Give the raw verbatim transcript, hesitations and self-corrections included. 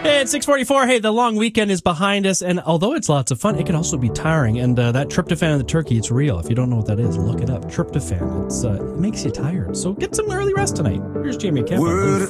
Hey, it's six forty-four. Hey, the long weekend is behind us, and although it's lots of fun, it can also be tiring. And uh, that tryptophan in the turkey, it's real. If you don't know what that is, look it up. Tryptophan. It's, uh, it makes you tired. So get some early rest tonight. Here's Jamie Kemp.